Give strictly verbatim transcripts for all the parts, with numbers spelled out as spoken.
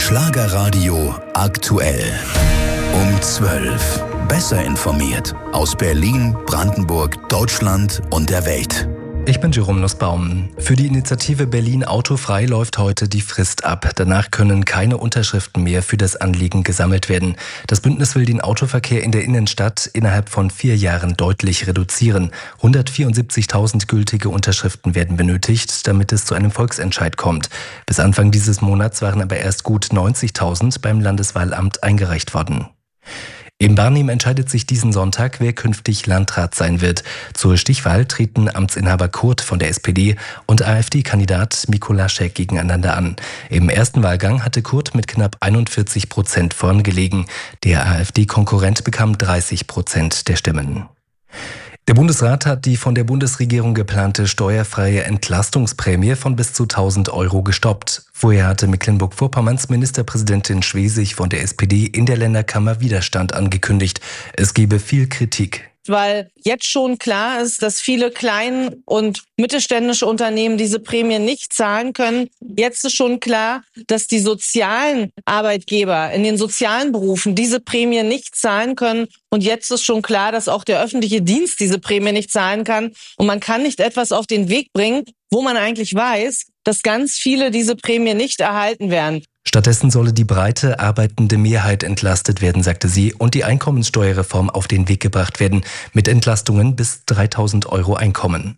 Schlagerradio aktuell. Um zwölf. Besser informiert. Aus Berlin, Brandenburg, Deutschland und der Welt. Ich bin Jerome Nussbaum. Für die Initiative Berlin autofrei läuft heute die Frist ab. Danach können keine Unterschriften mehr für das Anliegen gesammelt werden. Das Bündnis will den Autoverkehr in der Innenstadt innerhalb von vier Jahren deutlich reduzieren. hundertvierundsiebzigtausend gültige Unterschriften werden benötigt, damit es zu einem Volksentscheid kommt. Bis Anfang dieses Monats waren aber erst gut neunzigtausend beim Landeswahlamt eingereicht worden. In Barnim entscheidet sich diesen Sonntag, wer künftig Landrat sein wird. Zur Stichwahl treten Amtsinhaber Kurt von der S P D und AfD-Kandidat Mikolaschek gegeneinander an. Im ersten Wahlgang hatte Kurt mit knapp einundvierzig Prozent vorn gelegen. Der AfD-Konkurrent bekam dreißig Prozent der Stimmen. Der Bundesrat hat die von der Bundesregierung geplante steuerfreie Entlastungsprämie von bis zu tausend Euro gestoppt. Vorher hatte Mecklenburg-Vorpommerns Ministerpräsidentin Schwesig von der S P D in der Länderkammer Widerstand angekündigt. Es gebe viel Kritik. Weil jetzt schon klar ist, dass viele kleine und mittelständische Unternehmen diese Prämie nicht zahlen können. Jetzt ist schon klar, dass die sozialen Arbeitgeber in den sozialen Berufen diese Prämie nicht zahlen können. Und jetzt ist schon klar, dass auch der öffentliche Dienst diese Prämie nicht zahlen kann. Und man kann nicht etwas auf den Weg bringen, wo man eigentlich weiß, dass ganz viele diese Prämie nicht erhalten werden. Stattdessen solle die breite arbeitende Mehrheit entlastet werden, sagte sie, und die Einkommenssteuerreform auf den Weg gebracht werden, mit Entlastungen bis dreitausend Euro Einkommen.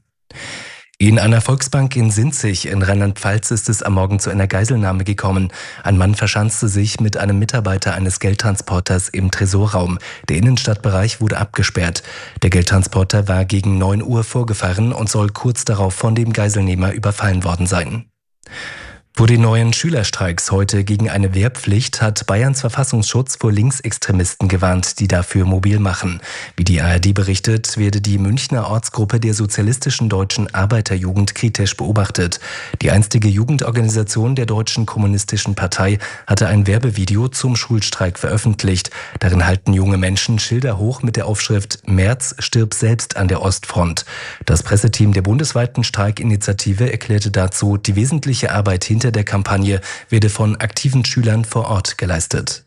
In einer Volksbank in Sinzig in Rheinland-Pfalz ist es am Morgen zu einer Geiselnahme gekommen. Ein Mann verschanzte sich mit einem Mitarbeiter eines Geldtransporters im Tresorraum. Der Innenstadtbereich wurde abgesperrt. Der Geldtransporter war gegen neun Uhr vorgefahren und soll kurz darauf von dem Geiselnehmer überfallen worden sein. Vor den neuen Schülerstreiks heute gegen eine Wehrpflicht hat Bayerns Verfassungsschutz vor Linksextremisten gewarnt, die dafür mobil machen. Wie die A R D berichtet, werde die Münchner Ortsgruppe der Sozialistischen Deutschen Arbeiterjugend kritisch beobachtet. Die einstige Jugendorganisation der Deutschen Kommunistischen Partei hatte ein Werbevideo zum Schulstreik veröffentlicht. Darin halten junge Menschen Schilder hoch mit der Aufschrift „Merz, stirb selbst an der Ostfront". Das Presseteam der bundesweiten Streikinitiative erklärte dazu, die wesentliche Arbeit hinter der Kampagne werde von aktiven Schülern vor Ort geleistet.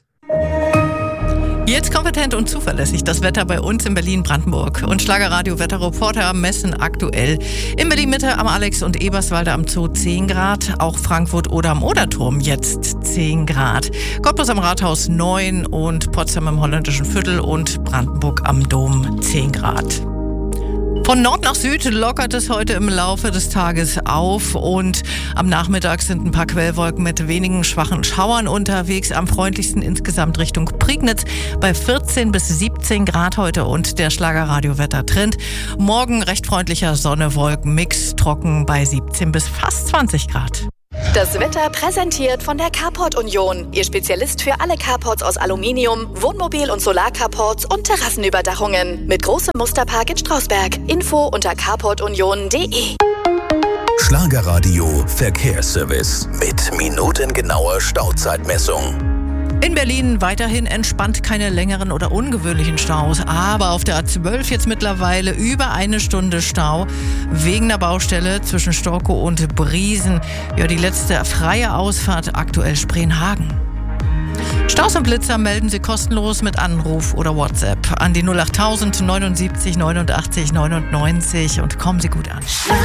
Jetzt kompetent und zuverlässig das Wetter bei uns in Berlin-Brandenburg. Und Schlagerradio-Wetterreporter messen aktuell in Berlin-Mitte am Alex- und Eberswalde am Zoo zehn Grad, auch Frankfurt oder am Oderturm jetzt zehn Grad. Cottbus am Rathaus neun und Potsdam im Holländischen Viertel und Brandenburg am Dom zehn Grad. Von Nord nach Süd lockert es heute im Laufe des Tages auf und am Nachmittag sind ein paar Quellwolken mit wenigen schwachen Schauern unterwegs. Am freundlichsten insgesamt Richtung Prignitz bei vierzehn bis siebzehn Grad heute und der Schlagerradio-Wettertrend. Morgen recht freundlicher Sonne-Wolken-Mix, trocken bei siebzehn bis fast zwanzig Grad. Das Wetter präsentiert von der Carport Union. Ihr Spezialist für alle Carports aus Aluminium, Wohnmobil- und Solarcarports und Terrassenüberdachungen. Mit großem Musterpark in Strausberg. Info unter carport union punkt de. Schlagerradio Verkehrsservice mit minutengenauer Stauzeitmessung. In Berlin weiterhin entspannt, keine längeren oder ungewöhnlichen Staus. Aber auf der A zwölf jetzt mittlerweile über eine Stunde Stau wegen der Baustelle zwischen Storkow und Briesen. Ja, die letzte freie Ausfahrt aktuell Spreenhagen. Staus und Blitzer melden Sie kostenlos mit Anruf oder WhatsApp an die null achttausend neunundsiebzig neunundachtzig neunundneunzig und kommen Sie gut an.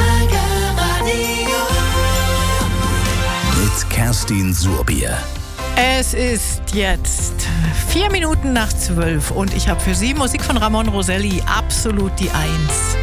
Mit Kerstin Surbier. Es ist jetzt vier Minuten nach zwölf und ich habe für Sie Musik von Ramon Roselli, absolut die Eins.